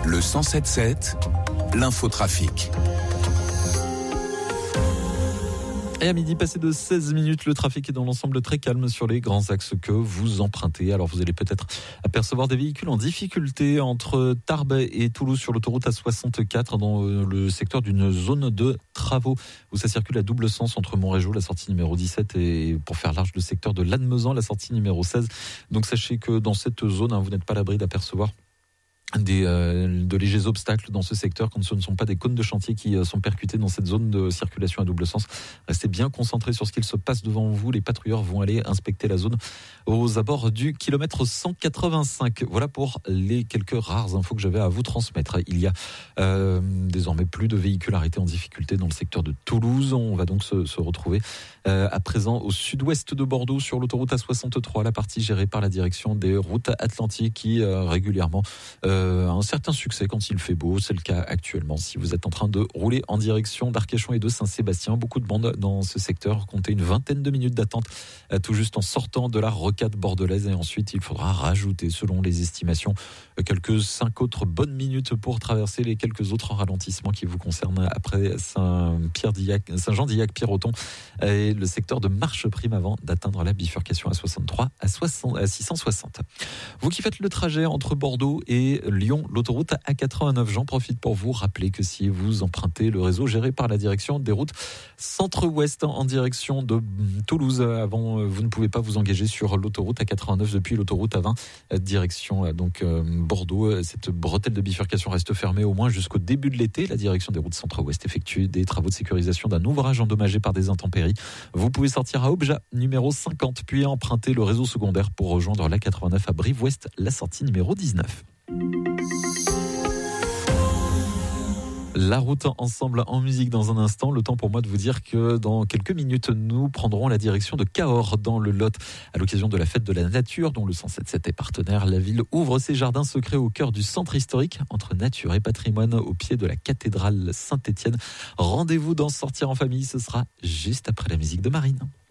Le 107.7, l'infotrafic. Et à midi, passé de 16 minutes, le trafic est dans l'ensemble très calme sur les grands axes que vous empruntez. Alors vous allez peut-être apercevoir des véhicules en difficulté entre Tarbes et Toulouse sur l'autoroute A64 dans le secteur d'une zone de travaux où ça circule à double sens entre Montrégeau, la sortie numéro 17 et pour faire large le secteur de Lannemezan, la sortie numéro 16. Donc sachez que dans cette zone, vous n'êtes pas à l'abri d'apercevoir de légers obstacles dans ce secteur quand ce ne sont pas des cônes de chantier qui sont percutés dans cette zone de circulation à double sens. Restez bien concentrés sur ce qu'il se passe devant vous. Les patrouilleurs vont aller inspecter la zone aux abords du kilomètre 185. Voilà pour les quelques rares infos que j'avais à vous transmettre. Il y a désormais plus de véhicules arrêtés en difficulté dans le secteur de Toulouse. On va donc se retrouver à présent au sud-ouest de Bordeaux sur l'autoroute A63, la partie gérée par la direction des routes atlantiques qui régulièrement un certain succès quand il fait beau. C'est le cas actuellement. Si vous êtes en train de rouler en direction d'Arcachon et de Saint-Sébastien, beaucoup de monde dans ce secteur. Comptez une vingtaine de minutes d'attente tout juste en sortant de la rocade bordelaise. Et ensuite, il faudra rajouter, selon les estimations, quelques 5 autres bonnes minutes pour traverser les quelques autres ralentissements qui vous concernent après Saint-Jean-d'Illac-Pierroton et le secteur de Marcheprime avant d'atteindre la bifurcation A63 à 660. Vous qui faites le trajet entre Bordeaux et Lyon, l'autoroute A89, j'en profite pour vous rappeler que si vous empruntez le réseau géré par la direction des routes centre-ouest en direction de Toulouse, vous ne pouvez pas vous engager sur l'autoroute A89 depuis l'autoroute A20 direction Bordeaux. Cette bretelle de bifurcation reste fermée au moins jusqu'au début de l'été. La direction des routes centre-ouest effectue des travaux de sécurisation d'un ouvrage endommagé par des intempéries. Vous pouvez sortir à Objat numéro 50 puis emprunter le réseau secondaire pour rejoindre l'A89 à Brive-Ouest, la sortie numéro 19. La route ensemble en musique dans un instant. Le temps pour moi de vous dire que dans quelques minutes, nous prendrons la direction de Cahors dans le Lot à l'occasion de la fête de la nature dont le 107.7 est partenaire. La ville ouvre ses jardins secrets au cœur du centre historique entre nature et patrimoine au pied de la cathédrale Saint-Étienne. Rendez-vous dans Sortir en famille. Ce sera juste après la musique de Marine.